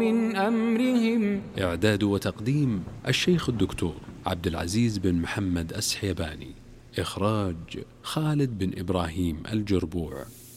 من أمرهم. إعداد وتقديم الشيخ الدكتور عبد العزيز بن محمد السحيباني. إخراج خالد بن إبراهيم الجربوع.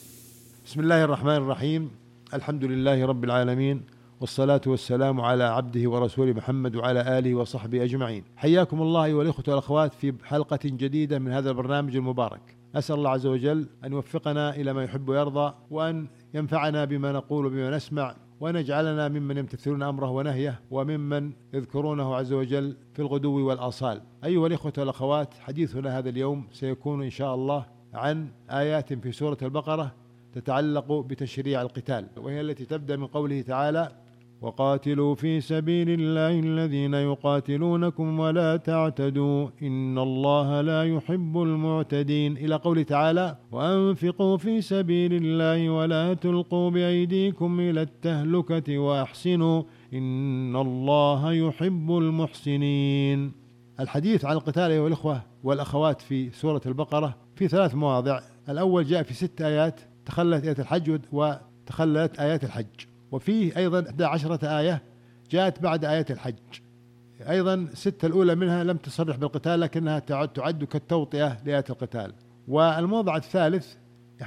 بسم الله الرحمن الرحيم. الحمد لله رب العالمين، والصلاة والسلام على عبده ورسوله محمد وعلى آله وصحبه أجمعين. حياكم الله أيها الإخوة والأخوات في حلقة جديدة من هذا البرنامج المبارك. أسأل الله عز وجل أن يوفقنا إلى ما يحب ويرضى، وأن ينفعنا بما نقول وبما نسمع، وأن يجعلنا ممن يمتثلون أمره ونهيه، وممن يذكرونه عز وجل في الغدو والآصال. أيها الإخوة والأخوات، حديثنا هذا اليوم سيكون إن شاء الله عن آيات في سورة البقرة تتعلق بتشريع القتال، وهي التي تبدأ من قوله تعالى: وقاتلوا في سبيل الله الذين يقاتلونكم ولا تعتدوا إن الله لا يحب المعتدين، إلى قوله تعالى: وأنفقوا في سبيل الله ولا تلقوا بأيديكم إلى التهلكة وأحسنوا إن الله يحب المحسنين. الحديث عن القتال أيها الإخوة والأخوات في سورة البقرة في 3 مواضع. الأول جاء في 6 آيات تخلت آيات الحج وتخلت آيات الحج، وفيه أيضا 11 آية جاءت بعد آيات الحج. أيضا 6 الأولى منها لم تصرح بالقتال، لكنها تعد كالتوطئة لآيات القتال. والموضع الثالث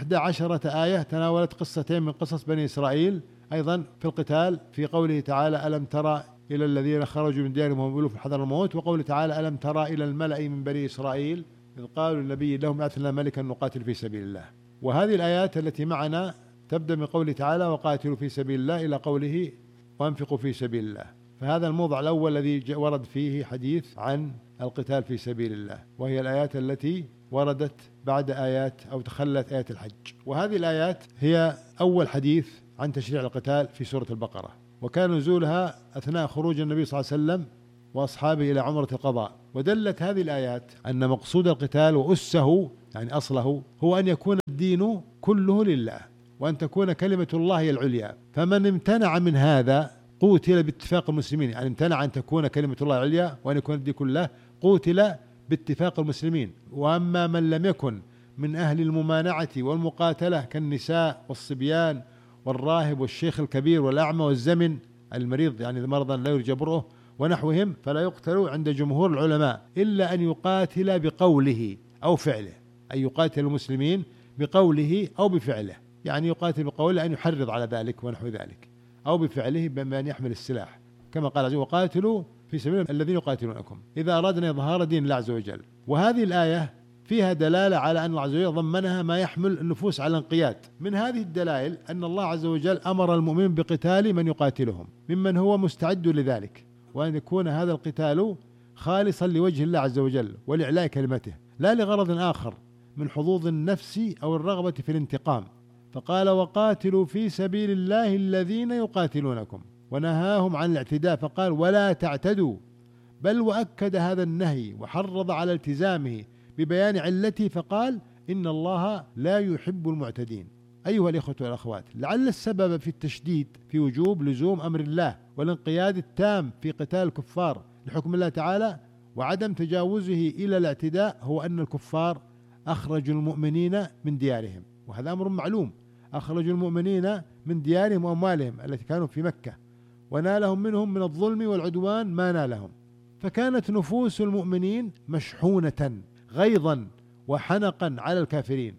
11 آية تناولت قصتين من قصص بني إسرائيل أيضا في القتال، في قوله تعالى: ألم ترى إلى الذين خرجوا من ديارهم وهم ألوف حذر الموت، وقوله تعالى: ألم ترى إلى الملأ من بني إسرائيل إذ قالوا للنبي لهم ابعث لنا ملكا نقاتل في سبيل الله. وهذه الآيات التي معنا تبدأ من قوله تعالى: وقاتلوا في سبيل الله إلى قوله: وانفقوا في سبيل الله. فهذا الموضع الأول الذي ورد فيه حديث عن القتال في سبيل الله، وهي الآيات التي وردت بعد آيات أو تخلت آيات الحج. وهذه الآيات هي أول حديث عن تشريع القتال في سورة البقرة، وكان نزولها أثناء خروج النبي صلى الله عليه وسلم وأصحابه إلى عمرة القضاء. ودلت هذه الآيات أن مقصود القتال وأسه يعني أصله هو أن يكون الدين كله لله، وأن تكون كلمة الله هي العليا. فمن امتنع من هذا قوتل باتفاق المسلمين، يعني امتنع أن تكون كلمة الله العليا وأن يكون الدين كله قوتل باتفاق المسلمين. وأما من لم يكن من أهل الممانعة والمقاتلة كالنساء والصبيان والراهب والشيخ الكبير والأعمى والزمن المريض، يعني مرضا لا يرجى برؤه ونحوهم، فلا يقتل عند جمهور العلماء إلا أن يقاتل بقوله أو فعله، أن يقاتل المسلمين بقوله أو بفعله، يعني يقاتل بقوله أن يحرض على ذلك ونحو ذلك، أو بفعله بأن يحمل السلاح، كما قال عز وجل: وقاتلوا في سبيل الذين يقاتلونكم إذا أرادنا إظهار دين الله عز وجل. وهذه الآية فيها دلالة على أن الله عز وجل ضمنها ما يحمل النفوس على الانقياد. من هذه الدلائل أن الله عز وجل أمر المؤمن بقتال من يقاتلهم ممن هو مستعد لذلك، وأن يكون هذا القتال خالصا لوجه الله عز وجل ولإعلاء كلمته، لا لغرض آخر من حظوظ النفس أو الرغبة في الانتقام. فقال: وقاتلوا في سبيل الله الذين يقاتلونكم، ونهاهم عن الاعتداء فقال: ولا تعتدوا، بل وأكد هذا النهي وحرض على التزامه ببيان علته فقال: إن الله لا يحب المعتدين. أيها الإخوة والأخوات، لعل السبب في التشديد في وجوب لزوم أمر الله والانقياد التام في قتال الكفار لحكم الله تعالى وعدم تجاوزه إلى الاعتداء هو أن الكفار أخرجوا المؤمنين من ديارهم، وهذا أمر معلوم. أخرجوا المؤمنين من ديارهم وأموالهم التي كانوا في مكة، ونالهم منهم من الظلم والعدوان ما نالهم، فكانت نفوس المؤمنين مشحونة غيظا وحنقا على الكافرين،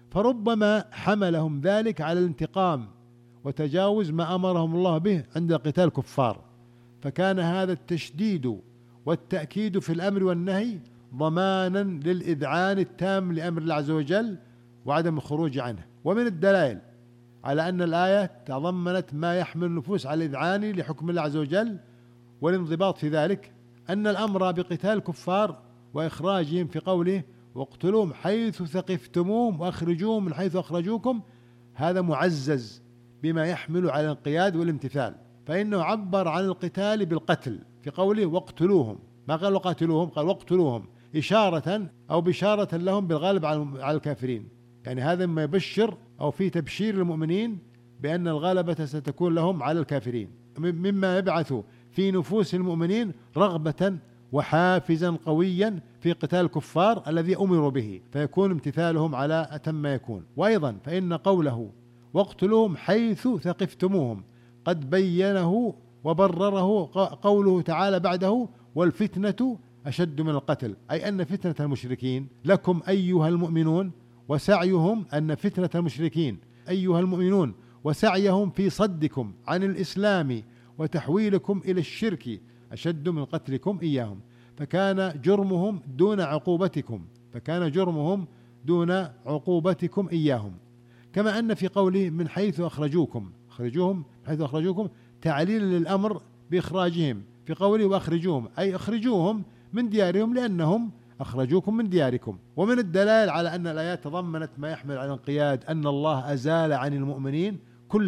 فربما حملهم ذلك على الانتقام وتجاوز ما أمرهم الله به عند قتال الكفار. فكان هذا التشديد والتأكيد في الأمر والنهي ضمانا للإذعان التام لأمر الله عز وجل وعدم الخروج عنه. ومن الدلائل على أن الآية تضمنت ما يحمل النفوس على الإذعان لحكم الله عز وجل والانضباط في ذلك أن الأمر بقتال الكفار وإخراجهم في قوله: واقتلوهم حيث ثقفتموهم وأخرجوهم من حيث أخرجوكم، هذا معزز بما يحمل على الانقياد والامتثال، فإنه عبر عن القتال بالقتل في قوله: واقتلوهم، ما قال وقاتلوهم، قال واقتلوهم، إشارة أو بشارة لهم بالغالب على الكافرين. يعني هذا ما يبشر أو في تبشير المؤمنين بأن الغلبة ستكون لهم على الكافرين، مما يبعث في نفوس المؤمنين رغبة وحافزا قويا في قتال الكفار الذي أمروا به، فيكون امتثالهم على أتم ما يكون. وأيضا فإن قوله واقتلوهم حيث ثقفتموهم قد بينه وبرره قوله تعالى بعده: والفتنة أشد من القتل، أي أن فتنة المشركين لكم أيها المؤمنون، وسعيهم أن فتنة المشركين أيها المؤمنون وسعيهم في صدكم عن الإسلام وتحويلكم إلى الشرك أشد من قتلكم إياهم، فكان جرمهم دون عقوبتكم إياهم. كما أن في قوله من حيث أخرجوهم تعليل للأمر بإخراجهم، في قوله وأخرجوهم أي أخرجوهم من ديارهم لأنهم أخرجوكم من دياركم. ومن الدلائل على أن الآيات تضمنت ما يحمل على الانقياد أن الله أزال عن المؤمنين كل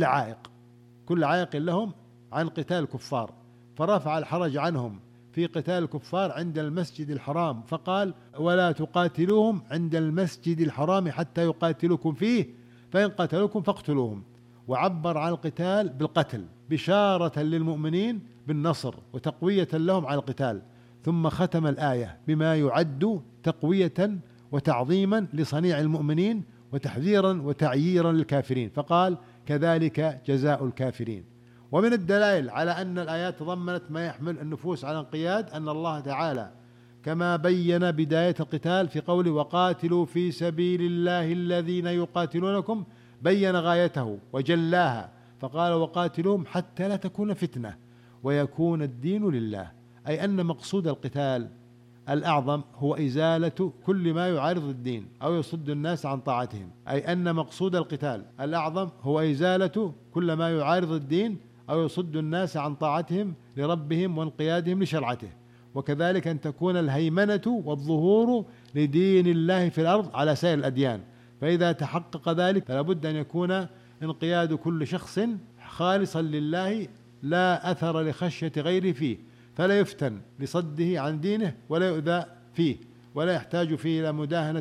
عائق لهم عن قتال الكفار، فرفع الحرج عنهم في قتال الكفار عند المسجد الحرام، فقال: ولا تقاتلوهم عند المسجد الحرام حتى يقاتلوكم فيه فإن قتلوكم فاقتلوهم. وعبر عن القتال بالقتل بشارة للمؤمنين بالنصر وتقوية لهم على القتال. ثم ختم الآية بما يعد تقوية وتعظيما لصنيع المؤمنين وتحذيرا وتعييرا للكافرين، فقال: كذلك جزاء الكافرين. ومن الدلائل على أن الآيات تضمنت ما يحمل النفوس على الانقياد أن الله تعالى كما بين بداية القتال في قوله: وقاتلوا في سبيل الله الذين يقاتلونكم، بين غايته وجلاها فقال: وقاتلوهم حتى لا تكون فتنة ويكون الدين لله، أي أن مقصود القتال الأعظم هو إزالة كل ما يعارض الدين أو يصد الناس عن طاعتهم، أي أن مقصود القتال الأعظم هو إزالة كل ما يعارض الدين أو يصد الناس عن طاعتهم لربهم وانقيادهم لشرعته، وكذلك أن تكون الهيمنة والظهور لدين الله في الأرض على سائر الأديان. فإذا تحقق ذلك فلا بد أن يكون انقياد كل شخص خالصا لله لا أثر لخشية غيره فيه، فلا يفتن لصده عن دينه ولا يؤذى فيه ولا يحتاج فيه إلى مداهنة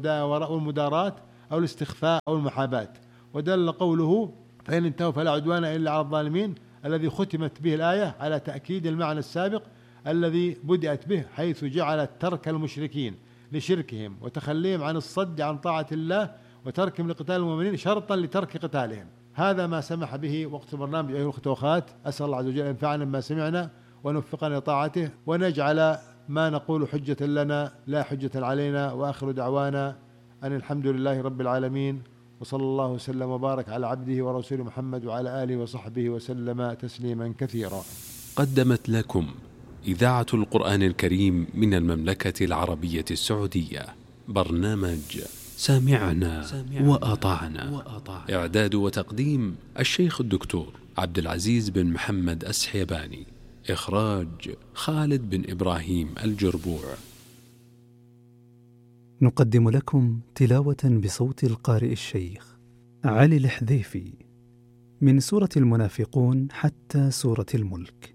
والمداراة أو الاستخفاء أو المحاباة. ودل قوله: فإن انتهوا فلا عدوان إلا على الظالمين، الذي ختمت به الآية على تأكيد المعنى السابق الذي بدأت به، حيث جعلت ترك المشركين لشركهم وتخليهم عن الصد عن طاعة الله وتركهم لقتال المؤمنين شرطا لترك قتالهم. هذا ما سمح به وقت البرنامج أيها الأخوة والأخوات. أسأل الله عز وجل أن ينفعنا بما سمعنا ونوفقنا لطاعته، ونجعل ما نقول حجة لنا لا حجة علينا. وآخر دعوانا أن الحمد لله رب العالمين، وصلى الله وسلم وبارك على عبده ورسوله محمد وعلى آله وصحبه وسلم تسليما كثيرا. قدمت لكم إذاعة القرآن الكريم من المملكة العربية السعودية برنامج سامعنا وأطعنا. إعداد وتقديم الشيخ الدكتور عبد العزيز بن محمد السحيباني. إخراج خالد بن إبراهيم الجربوع. نقدم لكم تلاوة بصوت القارئ الشيخ علي الحذيفي من سورة المنافقون حتى سورة الملك.